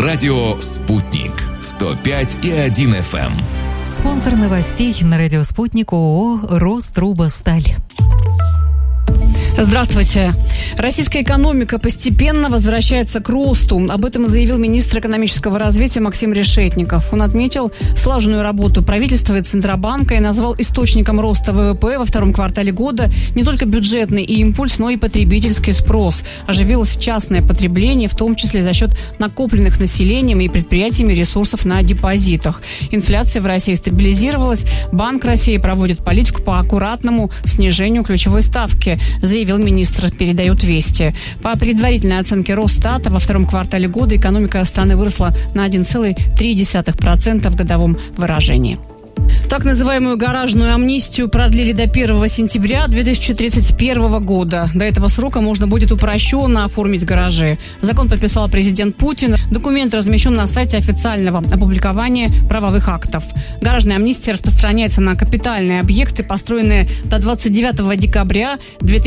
Радио «Спутник» 105,1 FM. Спонсор новостей на радио «Спутник» ООО «Рострубосталь». Здравствуйте. Российская экономика постепенно возвращается к росту. Об этом заявил министр экономического развития Максим Решетников. Он отметил слаженную работу правительства и Центробанка и назвал источником роста ВВП во втором квартале года не только бюджетный импульс, но и потребительский спрос. Оживилось частное потребление, в том числе за счет накопленных населением и предприятиями ресурсов на депозитах. Инфляция в России стабилизировалась. Банк России проводит политику по аккуратному снижению ключевой ставки, заявил министр, передают «Вести». По предварительной оценке Росстата, во втором квартале года экономика страны выросла на 1,3% в годовом выражении. Так называемую гаражную амнистию продлили до 1 сентября 2031 года. До этого срока можно будет упрощенно оформить гаражи. Закон подписал президент Путин. Документ размещен на сайте официального опубликования правовых актов. Гаражная амнистия распространяется на капитальные объекты, построенные до 29 декабря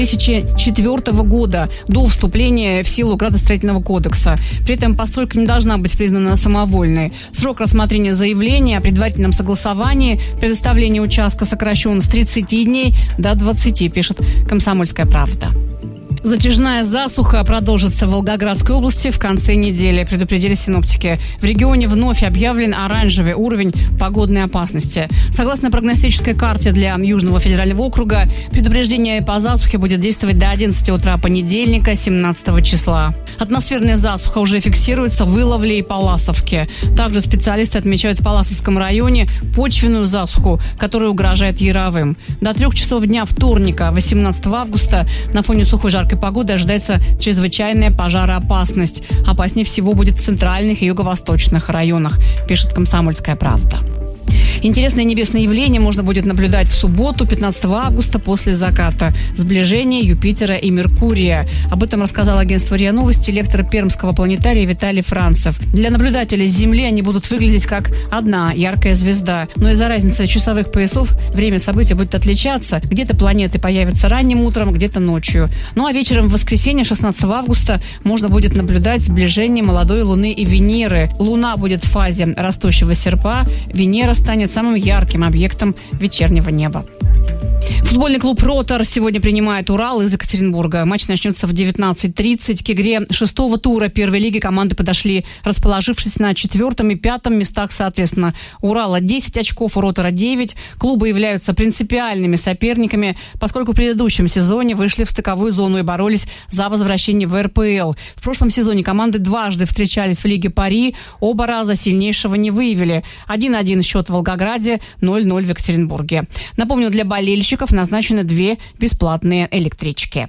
2004 года, до вступления в силу Градостроительного кодекса. При этом постройка не должна быть признана самовольной. Срок рассмотрения заявления о предварительном согласовании предоставление участка сокращен с 30 дней до 20, пишет «Комсомольская правда». Затяжная засуха продолжится в Волгоградской области в конце недели, предупредили синоптики. В регионе вновь объявлен оранжевый уровень погодной опасности. Согласно прогностической карте для Южного федерального округа, предупреждение по засухе будет действовать до 11 утра понедельника, 17 числа. Атмосферная засуха уже фиксируется в Иловле и Паласовке. Также специалисты отмечают в Паласовском районе почвенную засуху, которая угрожает Яровым. До 3 часов дня вторника, 18 августа, на фоне сухой жаркой погоды ожидается чрезвычайная пожароопасность. Опаснее всего будет в центральных и юго-восточных районах, пишет «Комсомольская правда». Интересное небесное явление можно будет наблюдать в субботу, 15 августа, после заката. Сближение Юпитера и Меркурия. Об этом рассказал агентство РИА Новости лектор Пермского планетария Виталий Францев. Для наблюдателей с Земли они будут выглядеть как одна яркая звезда. Но из-за разницы часовых поясов время события будет отличаться. Где-то планеты появятся ранним утром, где-то ночью. Ну а вечером в воскресенье, 16 августа, можно будет наблюдать сближение молодой Луны и Венеры. Луна будет в фазе растущего серпа, Венера станет самым ярким объектом вечернего неба. Футбольный клуб «Ротор» сегодня принимает «Урал» из Екатеринбурга. Матч начнется в 19:30. К игре 6-го тура первой лиги команды подошли, расположившись на 4-м и 5-м местах соответственно. У «Урала» 10 очков, у «Ротора» 9. Клубы являются принципиальными соперниками, поскольку в предыдущем сезоне вышли в стыковую зону и боролись за возвращение в РПЛ. В прошлом сезоне команды дважды встречались в Лиге Пари, оба раза сильнейшего не выявили. 1-1 счет в Волгограде, 0-0 в Екатеринбурге. Напомню, для болельщиков назначены 2 бесплатные электрички.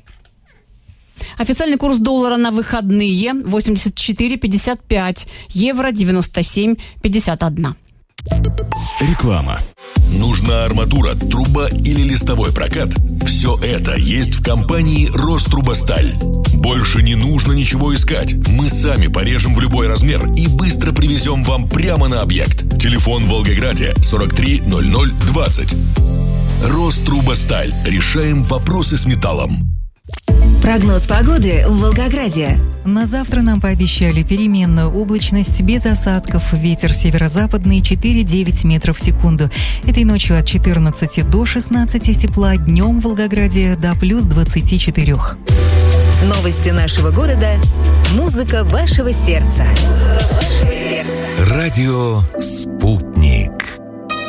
Официальный курс доллара на выходные 84,55, евро 97,51. Реклама. Нужна арматура, труба или листовой прокат? Все это есть в компании «Рострубосталь». Больше не нужно ничего искать. Мы сами порежем в любой размер и быстро привезем вам прямо на объект. Телефон в Волгограде 43 00 20. «Рострубосталь». Решаем вопросы с металлом. Прогноз погоды в Волгограде. На завтра нам пообещали переменную облачность без осадков. Ветер северо-западный 4-9 метров в секунду. Этой ночью от 14 до 16 тепла, днем в Волгограде до плюс 24. Новости нашего города. Музыка вашего сердца. Радио «Спутник».